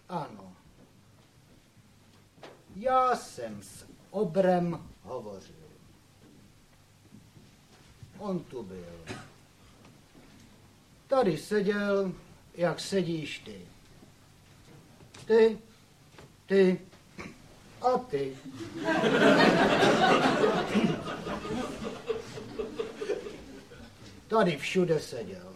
Ano. Já jsem s Obrem hovořil. On tu byl. Tady seděl, jak sedíš ty. Ty a ty. Tady všude seděl.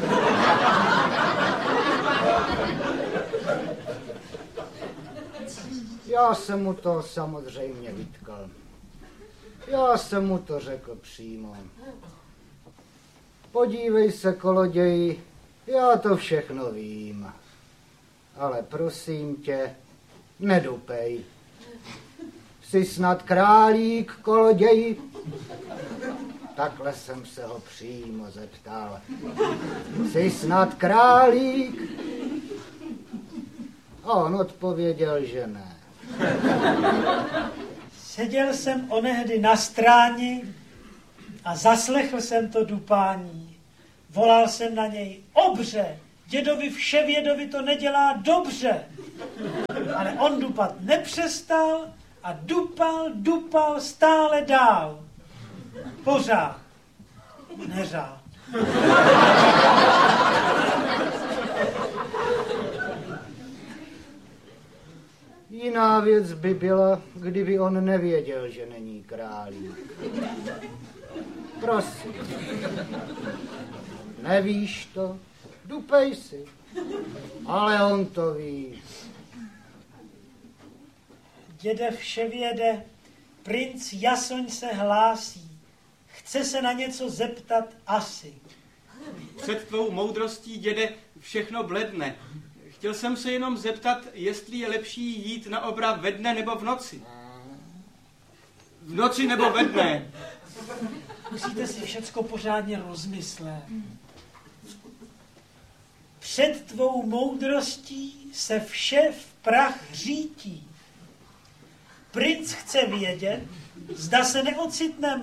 Já jsem mu to samozřejmě vytkal. Já jsem mu to řekl přímo. Podívej se, koloději, já to všechno vím. Ale prosím tě, nedupej. Jsi snad králík, koloději? Takhle jsem se ho přímo zeptal. Jsi snad králík? A on odpověděl, že ne. Seděl jsem onehdy na stráni a zaslechl jsem to dupání. Volal jsem na něj: Obře, dědovi vševědovi to nedělá dobře. Ale on dupat nepřestal a dupal stále dál. Pořád. Neřád. Jiná věc by byla, kdyby on nevěděl, že není králík. Prosím. Nevíš to? Dupej si. Ale on to ví. Děde vševěde, princ Jasoň se hlásí. Chce se na něco zeptat asi. Před tvou moudrostí, děde, všechno bledne. Chtěl jsem se jenom zeptat, jestli je lepší jít na Obra ve dne nebo v noci. V noci nebo ve dne. Musíte si všecko pořádně rozmyslet. Před tvou moudrostí se vše v prach řítí. Princ chce vědět, zda se neocitnem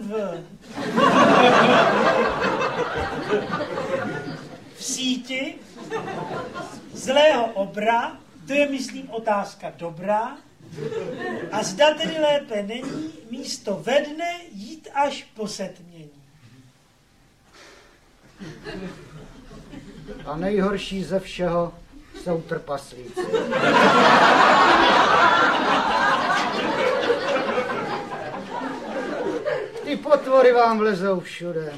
v síti zlého Obra, to je, myslím, otázka dobrá, a zda tedy lépe není místo ve dne jít až po setmění. A nejhorší ze všeho jsou trpaslíci. Ty potvory vám vlezou všude.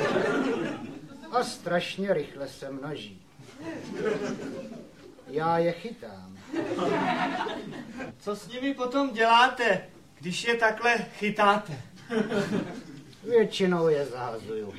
A strašně rychle se množí. Já je chytám. Co s nimi potom děláte, když je takhle chytáte? Většinou je zahazuju.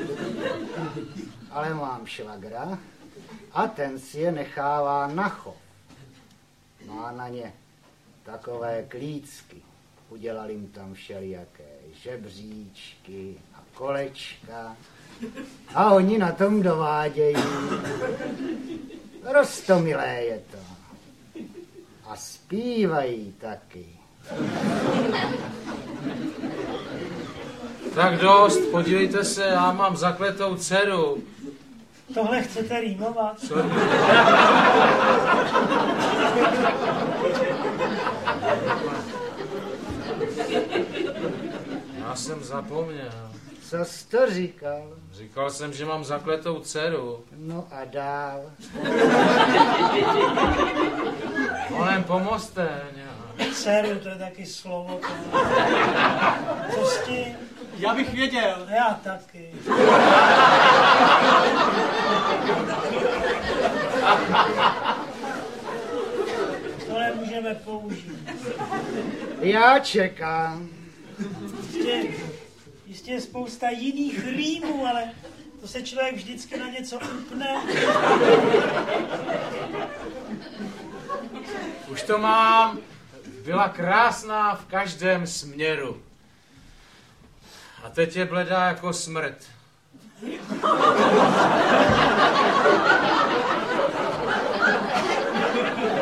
Ale mám švagra a ten si je nechává na chov. Má na ně takové klícky. Udělal jim tam všelijaké žebříčky a kolečka. A oni na tom dovádějí. Roztomilé je to. A zpívají taky. Tak dost, podívejte se, já mám zakletou dceru. Tohle chcete rýmovat? Sorry. Já jsem zapomněl. Co jsi to říkal? Říkal jsem, že mám zakletou dceru. No a dál. Honem pomozte nějak. Dceru, to je taky slovo. Co s tím? Já bych věděl. Já taky. To nemůžeme použít. Já čekám. Jistě je spousta jiných rýmů, ale to se člověk vždycky na něco upne. Už to mám. Byla krásná v každém směru. A teď je bledá jako smrt.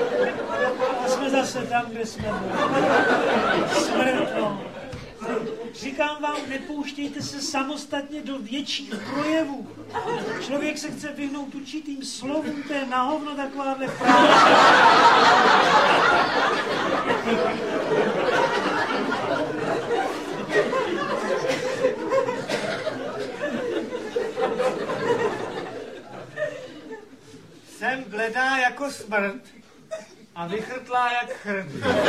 A jsme zase tam, kde jsme byli. Smrt, no. Říkám vám, nepouštějte se samostatně do větších projevů. Člověk se chce vyhnout určitým slovům, to je na hovno takováhle práce. Jsem bledá jako smrt a vychrtlá jak chrt.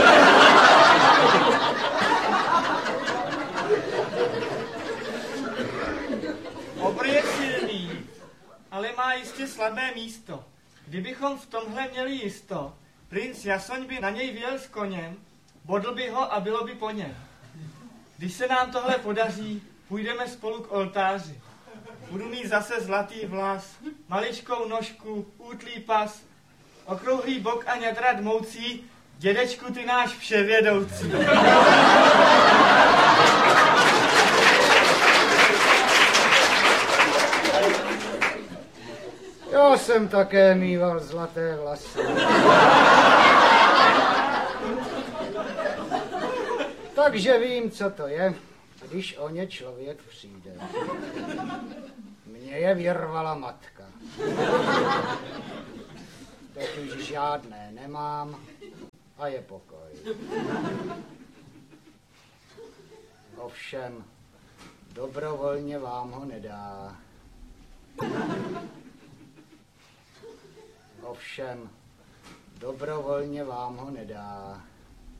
Obr je silný, ale má jistě slabé místo. Kdybychom v tomhle měli jisto, princ Jasoň by na něj vyjel s koněm, bodl by ho a bylo by po něm. Když se nám tohle podaří, půjdeme spolu k oltáři. Budu mít zase zlatý vlas, maličkou nožku, útlý pas, okrouhlý bok a ňadra dmoucí, dědečku, ty náš vševědoucí. Já jsem také mýval zlaté vlasy. Takže vím, co to je, když o ně člověk přijde. Mě je vyrvala matka. Teď už žádné nemám a je pokoj. Ovšem, dobrovolně vám ho nedá. Ovšem, dobrovolně vám ho nedá.